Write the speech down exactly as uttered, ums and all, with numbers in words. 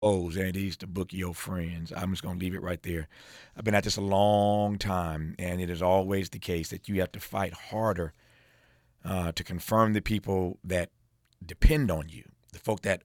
O's and these the book of your friends. I'm just gonna leave it right there. I've been at this a long time, and it is always the case that you have to fight harder uh, to confirm the people that depend on you, the folk that